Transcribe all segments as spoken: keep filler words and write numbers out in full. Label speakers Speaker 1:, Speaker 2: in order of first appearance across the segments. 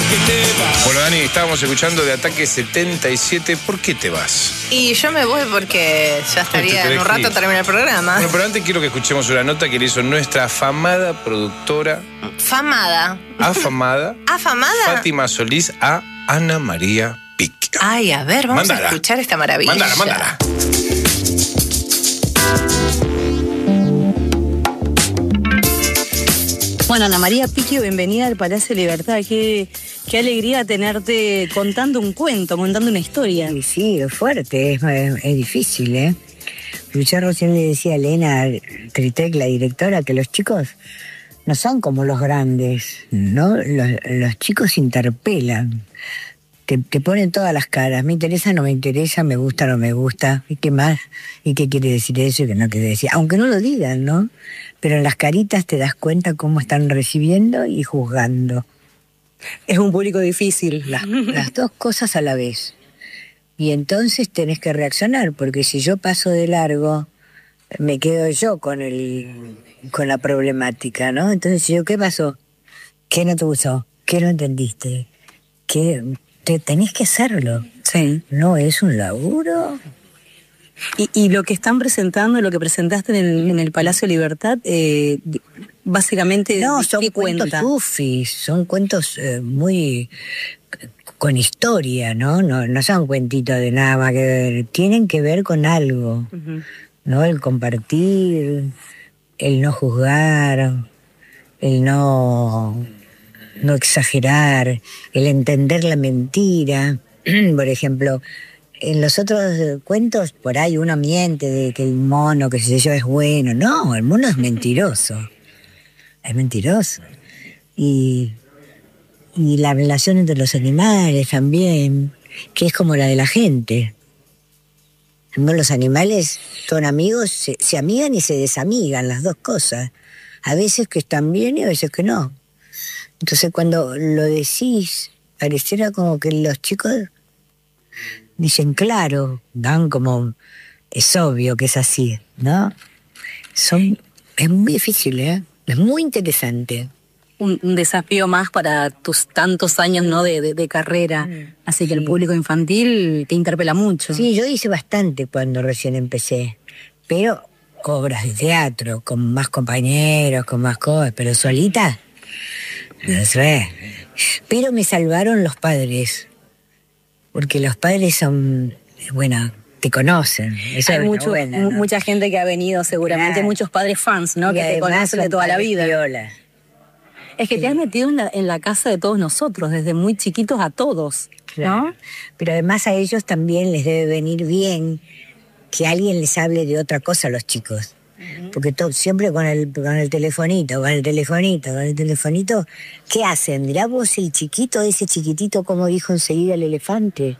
Speaker 1: Bueno, Dani, estábamos escuchando de Ataque setenta y siete. ¿Por qué te vas?
Speaker 2: Y yo me voy porque ya estaría en un rato termina el programa.
Speaker 1: Bueno, pero antes quiero que escuchemos una nota que le hizo nuestra afamada productora.
Speaker 2: Famada.
Speaker 1: Afamada.
Speaker 2: ¿Afamada?
Speaker 1: Fátima Solís a Ana María Pic.
Speaker 2: Ay, a ver, vamos
Speaker 1: Mándala.
Speaker 2: a escuchar esta maravilla.
Speaker 1: Mándala, mándala.
Speaker 3: Bueno, Ana María Piqui, bienvenida al Palacio de Libertad. Qué, qué alegría tenerte contando un cuento, contando una historia.
Speaker 4: Sí, sí, es fuerte, es, es difícil, ¿eh? Yo recién le decía a Elena Tritec, la directora, que los chicos no son como los grandes, ¿no? Los, los chicos interpelan, te, te ponen todas las caras. Me interesa, no me interesa, me gusta, no me gusta. ¿Y qué más? ¿Y qué quiere decir eso y qué no quiere decir? Aunque no lo digan, ¿no? Pero en las caritas te das cuenta cómo están recibiendo y juzgando.
Speaker 3: Es un público difícil.
Speaker 4: Las, las dos cosas a la vez. Y entonces tenés que reaccionar, porque si yo paso de largo, me quedo yo con el con la problemática, ¿no? Entonces yo, ¿qué pasó? ¿Qué no te gustó? ¿Qué no entendiste? ¿Qué? Te, tenés que hacerlo.
Speaker 3: Sí.
Speaker 4: No es un laburo.
Speaker 3: Y, y lo que están presentando, lo que presentaste en el, en el Palacio de Libertad, eh, básicamente...
Speaker 4: No, son
Speaker 3: ¿qué
Speaker 4: cuentos
Speaker 3: cuenta?
Speaker 4: sufis, son cuentos eh, muy... con historia, ¿no? ¿no? No son cuentitos de nada más que ver. Tienen que ver con algo, uh-huh. ¿no? El compartir, el no juzgar, el no, no exagerar, el entender la mentira. Por ejemplo... En los otros cuentos, por ahí uno miente de que el mono, que sé yo, es bueno. No, el mono es mentiroso. Es mentiroso. Y, y la relación entre los animales también, que es como la de la gente. No, los animales son amigos, se, se amigan y se desamigan, las dos cosas. A veces que están bien y a veces que no. Entonces cuando lo decís, pareciera como que los chicos... dicen, claro, dan como, es obvio que es así, ¿no? Son, es muy difícil, ¿eh? Es muy interesante.
Speaker 3: Un, un desafío más para tus tantos años, ¿no? de, de, de carrera. Mm, así que sí. El público infantil te interpela mucho.
Speaker 4: Sí, yo hice bastante cuando recién empecé, pero obras de teatro, con más compañeros, con más cosas, pero solita, no sé. Pero me salvaron los padres. Porque los padres son, bueno, te conocen. Eso
Speaker 3: Hay
Speaker 4: es
Speaker 3: mucho,
Speaker 4: buena, ¿no?
Speaker 3: mucha gente que ha venido seguramente, claro. Muchos padres fans, ¿no?
Speaker 4: Y
Speaker 3: que te conocen de toda la vida.
Speaker 4: Viola.
Speaker 3: Es que sí. Te has metido en la, en la casa de todos nosotros, desde muy chiquitos a todos,
Speaker 4: claro. ¿No? Pero además a ellos también les debe venir bien que alguien les hable de otra cosa a los chicos. Uh-huh. Porque todo, siempre con el, con el telefonito, con el telefonito, con el telefonito, ¿qué hacen? Mirá vos el chiquito, ese chiquitito, cómo dijo enseguida el elefante.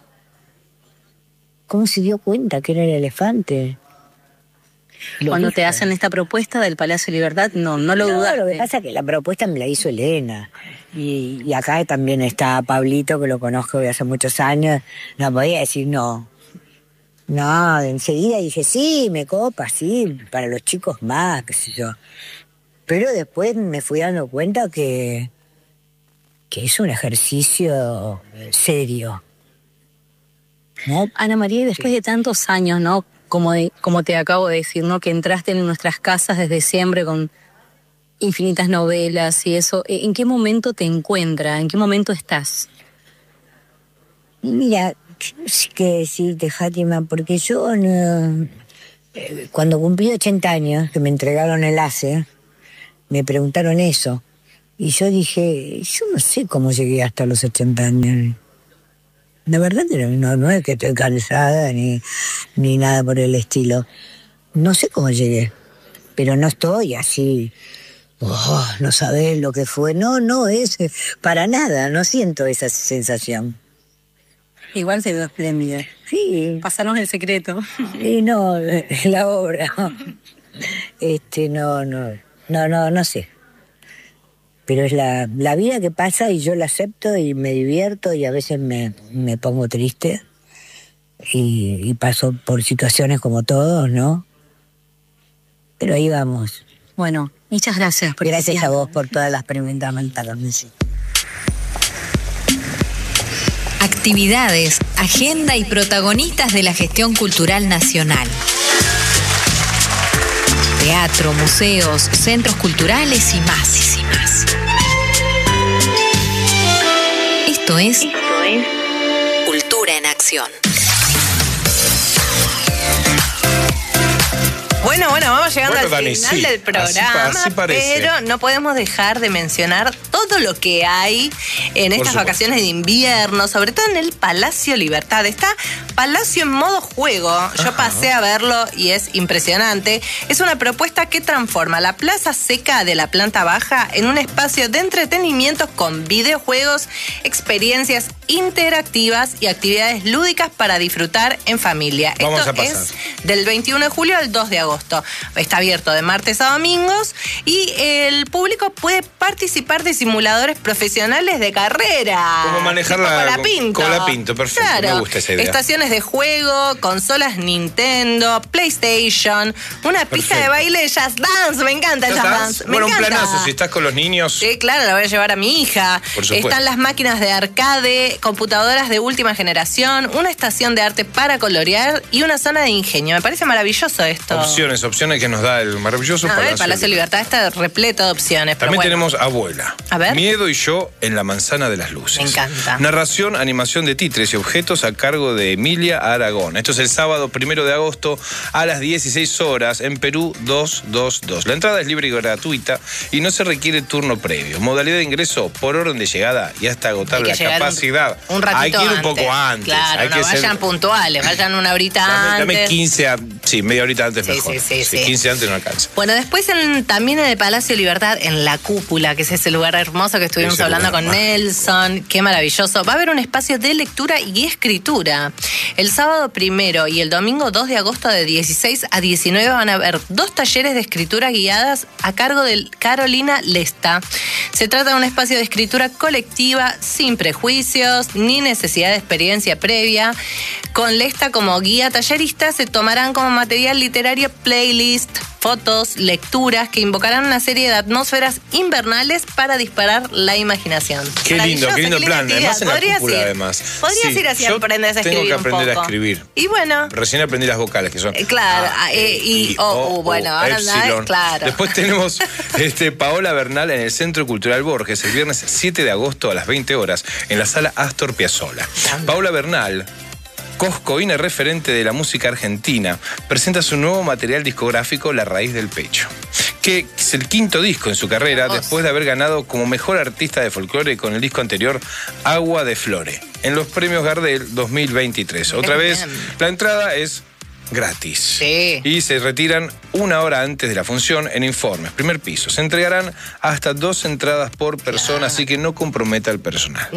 Speaker 4: ¿Cómo se dio cuenta que era el elefante?
Speaker 3: Lo Cuando dijo. Te hacen esta propuesta del Palacio de Libertad, no, no lo
Speaker 4: no,
Speaker 3: dudaste.
Speaker 4: Lo que pasa es que la propuesta me la hizo Elena. Y, y acá también está Pablito, que lo conozco de hace muchos años. No podía decir no. No, enseguida dije, sí, me copa, sí, para los chicos más, qué sé yo. Pero después me fui dando cuenta que, que es un ejercicio serio.
Speaker 3: ¿No? Ana María, y después sí. de tantos años, ¿no? Como, de, como te acabo de decir, ¿no? Que entraste en nuestras casas desde siempre con infinitas novelas y eso. ¿En qué momento te encuentras? ¿En qué momento estás?
Speaker 4: Mira... No sé qué decirte, Fátima, porque yo no, eh, cuando cumplí ochenta años, que me entregaron el láser, me preguntaron eso. Y yo dije, yo no sé cómo llegué hasta los ochenta años. La verdad no, no es que estoy cansada ni, ni nada por el estilo. No sé cómo llegué, pero no estoy así. Oh, no sabés lo que fue. No, no, es para nada, no siento esa sensación.
Speaker 3: Igual se ve espléndida.
Speaker 4: Sí.
Speaker 3: Pasaron el secreto.
Speaker 4: Sí, no, la obra. Este, no, no, no, no, no sé. Pero es la, la vida que pasa y yo la acepto y me divierto y a veces me, me pongo triste y, y paso por situaciones como todos, ¿no? Pero ahí vamos.
Speaker 3: Bueno, muchas gracias.
Speaker 4: Por gracias a vos por todas las preguntas mentales.
Speaker 5: actividades, agenda y protagonistas de la gestión cultural nacional. Teatro, museos, centros culturales y más. Y más. Esto es, Esto es Cultura en Acción.
Speaker 2: Bueno, bueno, vamos llegando
Speaker 1: bueno,
Speaker 2: al
Speaker 1: Dani,
Speaker 2: final
Speaker 1: sí,
Speaker 2: del programa,
Speaker 1: así, así
Speaker 2: pero no podemos dejar de mencionar todo lo que hay en estas vacaciones de invierno, sobre todo en el Palacio Libertad. Está Palacio en modo juego. Yo Ajá. pasé a verlo y es impresionante. Es una propuesta que transforma la plaza seca de la planta baja en un espacio de entretenimiento con videojuegos, experiencias interactivas y actividades lúdicas para disfrutar en familia.
Speaker 1: Vamos
Speaker 2: Esto
Speaker 1: a pasar.
Speaker 2: es del veintiuno de julio al dos de agosto. Está abierto de martes a domingos y el público puede participar de simuladores profesionales de carrera.
Speaker 1: Como manejar la,
Speaker 2: la Pinto.
Speaker 1: Como la Pinto, perfecto.
Speaker 2: Claro.
Speaker 1: Me gusta esa idea.
Speaker 2: Estaciones de juego, consolas Nintendo, PlayStation, una pista perfecto. de baile Jazz Dance. Me encanta Jazz Dance. Me
Speaker 1: bueno,
Speaker 2: encanta.
Speaker 1: un planazo. Si estás con los niños.
Speaker 2: Sí, claro, la voy a llevar a mi hija.
Speaker 1: Por supuesto.
Speaker 2: Están las máquinas de arcade, computadoras de última generación, una estación de arte para colorear y una zona de ingenio. Me parece maravilloso esto.
Speaker 1: Opciones, opciones que nos da el maravilloso
Speaker 2: no,
Speaker 1: Palacio.
Speaker 2: El Palacio Libertad está repleto de opciones.
Speaker 1: También
Speaker 2: pero bueno.
Speaker 1: tenemos Abuela.
Speaker 2: A ver.
Speaker 1: Miedo y yo en la manzana de las luces.
Speaker 2: Me encanta.
Speaker 1: Narración, animación de títeres y objetos a cargo de Emilia Aragón. Esto es el sábado primero de agosto a las dieciséis horas en Perú doscientos veintidós. La entrada es libre y gratuita y no se requiere turno previo. Modalidad de ingreso por orden de llegada y hasta agotar la capacidad.
Speaker 2: Un, un ratito
Speaker 1: Hay que ir un
Speaker 2: antes.
Speaker 1: poco antes.
Speaker 2: Claro,
Speaker 1: Hay
Speaker 2: no
Speaker 1: que
Speaker 2: vayan
Speaker 1: ser...
Speaker 2: puntuales, vayan una horita
Speaker 1: dame,
Speaker 2: antes.
Speaker 1: Dame quince, a... sí, media horita antes
Speaker 2: sí,
Speaker 1: mejor.
Speaker 2: Sí, sí, sí,
Speaker 1: sí, quince antes no alcanza.
Speaker 2: Bueno, después en, también en el Palacio Libertad, en la cúpula, que es ese lugar hermoso que estuvimos ese hablando con mágico. Nelson, qué maravilloso. Va a haber un espacio de lectura y escritura. El sábado primero y el domingo dos de agosto de dieciséis a diecinueve van a haber dos talleres de escritura guiadas a cargo de Carolina Lesta. Se trata de un espacio de escritura colectiva sin prejuicios ni necesidad de experiencia previa. Con Lesta como guía tallerista se tomarán como material literario playlist, fotos, lecturas que invocarán una serie de atmósferas invernales para disparar la imaginación.
Speaker 1: Qué lindo, qué lindo plan. Además en la cúpula,
Speaker 2: ir,
Speaker 1: además.
Speaker 2: Podrías sí, ir así a aprender a escribir
Speaker 1: tengo que aprender
Speaker 2: un poco.
Speaker 1: a escribir.
Speaker 2: Y bueno.
Speaker 1: Recién aprendí las vocales, que son
Speaker 2: eh, claro,
Speaker 1: A,
Speaker 2: e, I, I, O, O, bueno, ahora anda, claro.
Speaker 1: Después tenemos este, Paola Bernal en el Centro Cultural Borges, el viernes siete de agosto a las veinte horas, en la sala Astor Piazzolla. Paola Bernal, coscoína referente de la música argentina, presenta su nuevo material discográfico La Raíz del Pecho, que es el quinto disco en su carrera después de haber ganado como mejor artista de folclore con el disco anterior Agua de Flore en los premios Gardel dos mil veintitrés. Otra vez, la entrada es gratis.
Speaker 2: Sí.
Speaker 1: Y se retiran una hora antes de la función en Informes, primer piso. Se entregarán hasta dos entradas por persona, claro. Así que no comprometa al personal.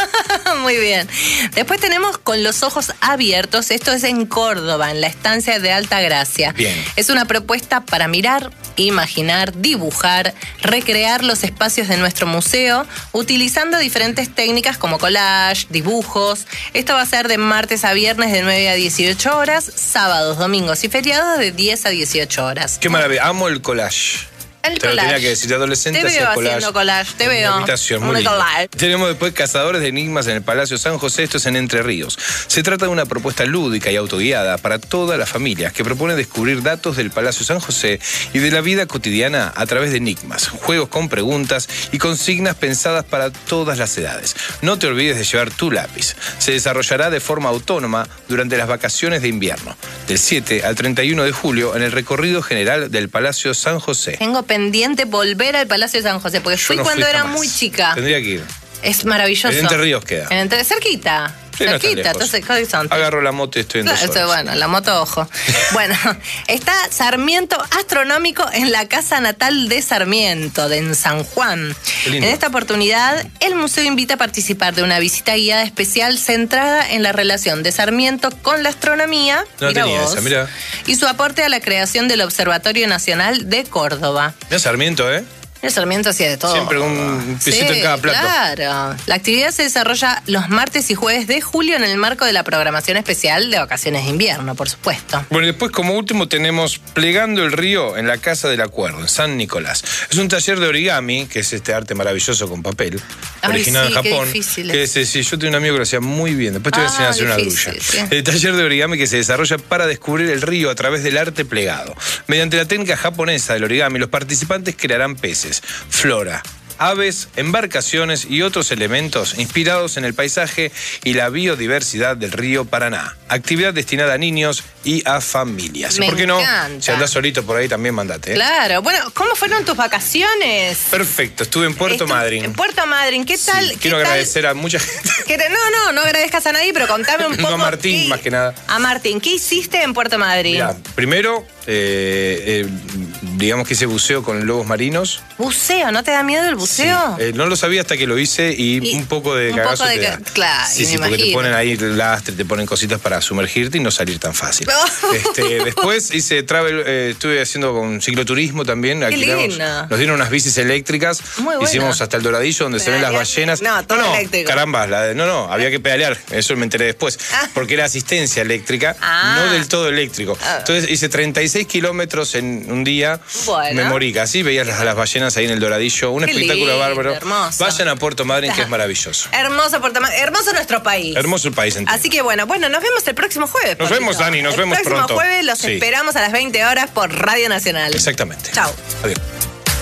Speaker 2: Muy bien. Después tenemos Con los ojos abiertos. Esto es en Córdoba, en la estancia de Altagracia.
Speaker 1: Bien.
Speaker 2: Es una propuesta para mirar, imaginar, dibujar, recrear los espacios de nuestro museo, utilizando diferentes técnicas como collage, dibujos. Esto va a ser de martes a viernes de nueve a dieciocho horas, sábados, domingos y feriados de diez a dieciocho horas.
Speaker 1: Qué maravilla. Amo el collage.
Speaker 2: El
Speaker 1: te
Speaker 2: collage.
Speaker 1: Lo tenía que decir, de adolescente
Speaker 2: te veo
Speaker 1: collage.
Speaker 2: haciendo collage, te veo.
Speaker 1: Una habitación muy linda.
Speaker 2: Collage.
Speaker 1: Tenemos después Cazadores de Enigmas en el Palacio San José, esto es en Entre Ríos. Se trata de una propuesta lúdica y autoguiada para todas las familias que propone descubrir datos del Palacio San José y de la vida cotidiana a través de enigmas, juegos con preguntas y consignas pensadas para todas las edades. No te olvides de llevar tu lápiz. Se desarrollará de forma autónoma durante las vacaciones de invierno, del siete al treinta y uno de julio en el recorrido general del Palacio San José.
Speaker 2: Tengo pendiente volver al Palacio de San José, porque fui
Speaker 1: no
Speaker 2: cuando
Speaker 1: fui
Speaker 2: era
Speaker 1: jamás.
Speaker 2: muy chica.
Speaker 1: Tendría que ir.
Speaker 2: Es maravilloso.
Speaker 1: En Entre Ríos queda.
Speaker 2: En Entre, cerquita.
Speaker 1: Sí, no
Speaker 2: cerquita,
Speaker 1: está lejos.
Speaker 2: entonces horizonte.
Speaker 1: Agarro la moto y estoy en
Speaker 2: Claro,
Speaker 1: dos horas.
Speaker 2: bueno, la moto, ojo. Bueno, está Sarmiento Astronómico en la casa natal de Sarmiento, de en San Juan. En esta oportunidad, el museo invita a participar de una visita guiada especial centrada en la relación de Sarmiento con la astronomía.
Speaker 1: No
Speaker 2: mira
Speaker 1: tenía
Speaker 2: vos,
Speaker 1: esa, mira.
Speaker 2: Y su aporte a la creación del Observatorio Nacional de Córdoba.
Speaker 1: Mira Sarmiento, ¿eh?
Speaker 2: El Sarmiento hacía de todo.
Speaker 1: Siempre con un pisito
Speaker 2: sí,
Speaker 1: en cada plato.
Speaker 2: Claro. La actividad se desarrolla los martes y jueves de julio en el marco de la programación especial de vacaciones de invierno, por supuesto.
Speaker 1: Bueno, y después como último tenemos Plegando el Río en la Casa del Acuerdo, en San Nicolás. Es un taller de origami, que es este arte maravilloso con papel,
Speaker 2: Ay,
Speaker 1: originado
Speaker 2: sí,
Speaker 1: en
Speaker 2: qué
Speaker 1: Japón.
Speaker 2: difícil
Speaker 1: Que
Speaker 2: es.
Speaker 1: es, sí, yo tengo un amigo que lo hacía muy bien. Después te voy a enseñar a hacer
Speaker 2: Ah,
Speaker 1: una
Speaker 2: difícil,
Speaker 1: grulla.
Speaker 2: sí.
Speaker 1: El taller de origami que se desarrolla para descubrir el río a través del arte plegado. Mediante la técnica japonesa del origami, los participantes crearán peces, flora, aves, embarcaciones y otros elementos inspirados en el paisaje y la biodiversidad del río Paraná. Actividad destinada a niños y a familias.
Speaker 2: Me
Speaker 1: ¿Por qué no?
Speaker 2: encanta.
Speaker 1: Si andás solito por ahí también mandate. ¿eh?
Speaker 2: Claro. Bueno, ¿cómo fueron tus vacaciones?
Speaker 1: Perfecto, estuve en Puerto
Speaker 2: Estu-
Speaker 1: Madryn.
Speaker 2: En Puerto Madryn, ¿qué tal?
Speaker 1: Sí,
Speaker 2: ¿qué
Speaker 1: quiero
Speaker 2: tal?
Speaker 1: agradecer a mucha gente.
Speaker 2: ¿Qué te- No, no, no agradezcas a nadie, pero contame un
Speaker 1: No, a
Speaker 2: poco.
Speaker 1: Martín,
Speaker 2: qué-
Speaker 1: más que nada.
Speaker 2: A Martín, ¿qué hiciste en Puerto Madryn?
Speaker 1: Mirá, primero, eh, eh, digamos que hice buceo con lobos marinos.
Speaker 2: ¿Buceo? ¿No te da miedo el buceo?
Speaker 1: Sí, eh, no lo sabía hasta que lo hice y,
Speaker 2: Y
Speaker 1: un poco de
Speaker 2: un
Speaker 1: cagazo
Speaker 2: poco de
Speaker 1: te
Speaker 2: ca-
Speaker 1: da.
Speaker 2: claro,
Speaker 1: Sí,
Speaker 2: me
Speaker 1: sí, porque te
Speaker 2: imagino.
Speaker 1: ponen ahí lastre, te ponen cositas para sumergirte y no salir tan fácil. Este, después hice travel, eh, estuve haciendo con cicloturismo también. Alquilamos-
Speaker 2: lindo.
Speaker 1: Nos dieron unas bicis eléctricas.
Speaker 2: Muy bueno.
Speaker 1: Hicimos hasta el Doradillo donde se ven las
Speaker 2: Pedaleaste.
Speaker 1: ballenas.
Speaker 2: No, todo eléctrico.
Speaker 1: Caramba, la de- no, no, había que pedalear. Eso me enteré después.
Speaker 2: Ah.
Speaker 1: Porque era asistencia eléctrica,
Speaker 2: Ah.
Speaker 1: no del todo eléctrico.
Speaker 2: Ah.
Speaker 1: Entonces hice treinta y seis kilómetros en un día.
Speaker 2: Bueno.
Speaker 1: Me morí casi. Veías las, a las ballenas ahí en el Doradillo. Un
Speaker 2: Qué
Speaker 1: espectáculo
Speaker 2: lindo,
Speaker 1: bárbaro.
Speaker 2: hermoso.
Speaker 1: Vayan a Puerto Madryn, que es maravilloso.
Speaker 2: Hermoso Puerto Madryn, hermoso nuestro país.
Speaker 1: Hermoso el país entero.
Speaker 2: Así que bueno, bueno, nos vemos el próximo jueves.
Speaker 1: Nos
Speaker 2: Pablito.
Speaker 1: vemos, Dani, nos
Speaker 2: el
Speaker 1: vemos
Speaker 2: próximo
Speaker 1: pronto.
Speaker 2: jueves los
Speaker 1: Sí.
Speaker 2: esperamos a las veinte horas por Radio Nacional.
Speaker 1: Exactamente.
Speaker 2: Chao.
Speaker 1: Adiós.